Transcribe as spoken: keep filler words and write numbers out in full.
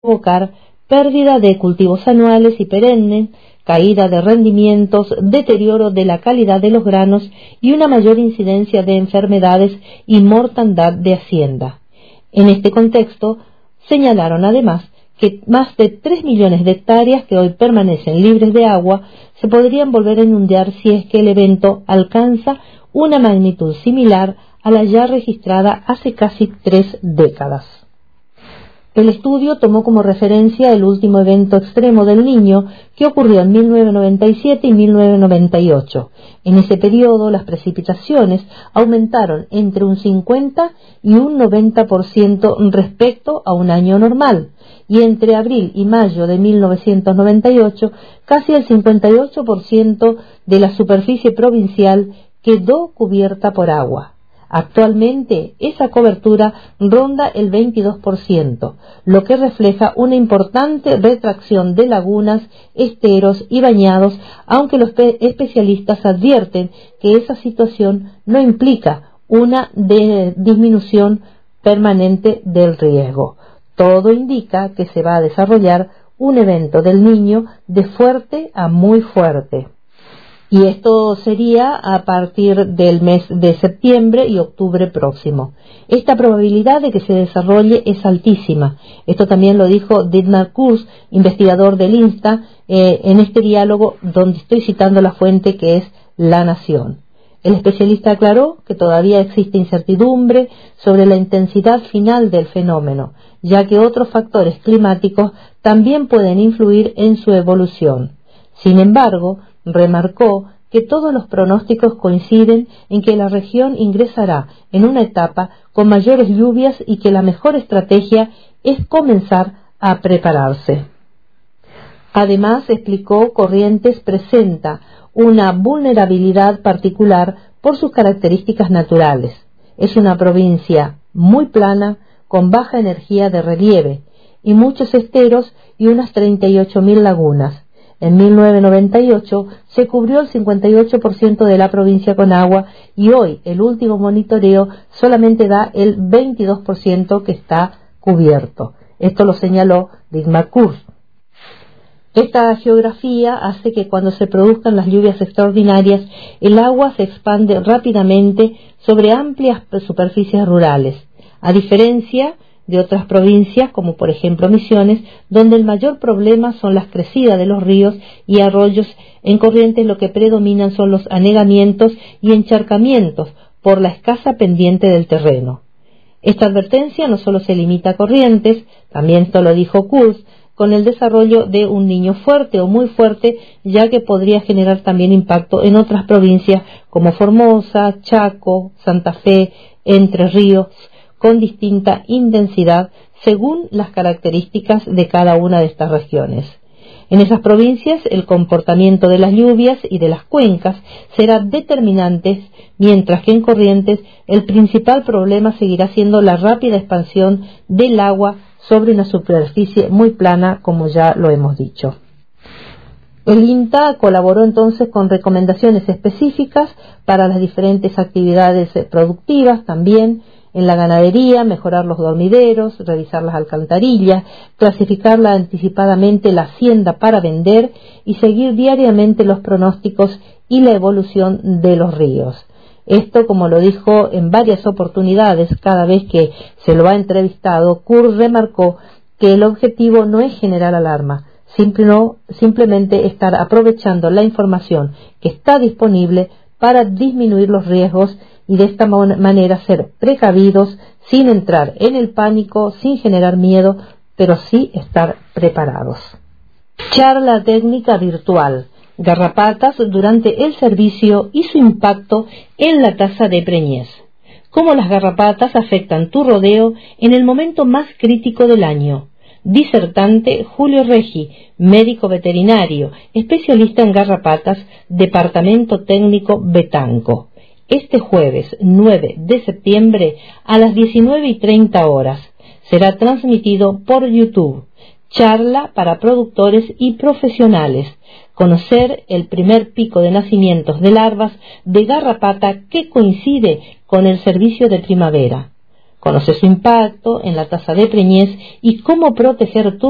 provocar pérdida de cultivos anuales y perennes, caída de rendimientos, deterioro de la calidad de los granos y una mayor incidencia de enfermedades y mortandad de hacienda. En este contexto, señalaron además que más de tres millones de hectáreas que hoy permanecen libres de agua se podrían volver a inundar si es que el evento alcanza una magnitud similar a la ya registrada hace casi tres décadas. El estudio tomó como referencia el último evento extremo del Niño que ocurrió en mil novecientos noventa y siete y mil novecientos noventa y ocho. En ese periodo las precipitaciones aumentaron entre un cincuenta y un noventa por ciento respecto a un año normal, y entre abril y mayo de mil novecientos noventa y ocho casi el cincuenta y ocho por ciento de la superficie provincial quedó cubierta por agua. Actualmente esa cobertura ronda el veintidós por ciento, lo que refleja una importante retracción de lagunas, esteros y bañados, aunque los especialistas advierten que esa situación no implica una de disminución permanente del riesgo. Todo indica que se va a desarrollar un evento del Niño de fuerte a muy fuerte. Y esto sería a partir del mes de septiembre y octubre próximo. Esta probabilidad de que se desarrolle es altísima. Esto también lo dijo Dietmar Kurz, investigador del INSTA, eh, en este diálogo donde estoy citando la fuente que es La Nación. El especialista aclaró que todavía existe incertidumbre sobre la intensidad final del fenómeno, ya que otros factores climáticos también pueden influir en su evolución. Sin embargo, remarcó que todos los pronósticos coinciden en que la región ingresará en una etapa con mayores lluvias y que la mejor estrategia es comenzar a prepararse. Además, explicó, Corrientes presenta una vulnerabilidad particular por sus características naturales. Es una provincia muy plana, con baja energía de relieve, y muchos esteros y unas treinta y ocho mil lagunas. En mil novecientos noventa y ocho se cubrió el cincuenta y ocho por ciento de la provincia con agua y hoy el último monitoreo solamente da el veintidós por ciento que está cubierto. Esto lo señaló Dietmar Kurz. Esta geografía hace que cuando se produzcan las lluvias extraordinarias, el agua se expande rápidamente sobre amplias superficies rurales, a diferencia de otras provincias, como por ejemplo Misiones, donde el mayor problema son las crecidas de los ríos y arroyos. En Corrientes lo que predominan son los anegamientos y encharcamientos por la escasa pendiente del terreno. Esta advertencia no solo se limita a Corrientes, también esto lo dijo Kurz, con el desarrollo de un Niño fuerte o muy fuerte, ya que podría generar también impacto en otras provincias como Formosa, Chaco, Santa Fe, Entre Ríos, con distinta intensidad según las características de cada una de estas regiones. En esas provincias el comportamiento de las lluvias y de las cuencas será determinante, mientras que en Corrientes el principal problema seguirá siendo la rápida expansión del agua sobre una superficie muy plana, como ya lo hemos dicho. El INTA colaboró entonces con recomendaciones específicas para las diferentes actividades productivas también. En la ganadería, mejorar los dormideros, revisar las alcantarillas, clasificarla anticipadamente la hacienda para vender y seguir diariamente los pronósticos y la evolución de los ríos. Esto, como lo dijo en varias oportunidades, cada vez que se lo ha entrevistado, Kurz remarcó que el objetivo no es generar alarma, sino simplemente estar aprovechando la información que está disponible para disminuir los riesgos y de esta manera ser precavidos, sin entrar en el pánico, sin generar miedo, pero sí estar preparados. Charla técnica virtual, garrapatas durante el servicio y su impacto en la tasa de preñez. Cómo las garrapatas afectan tu rodeo en el momento más crítico del año. Disertante Julio Reggi, médico veterinario, especialista en garrapatas, Departamento Técnico Betanco. Este jueves nueve de septiembre a las diecinueve y treinta horas. Será transmitido por YouTube. Charla para productores y profesionales. Conocer el primer pico de nacimientos de larvas de garrapata que coincide con el servicio de primavera. Conoce su impacto en la tasa de preñez y cómo proteger tu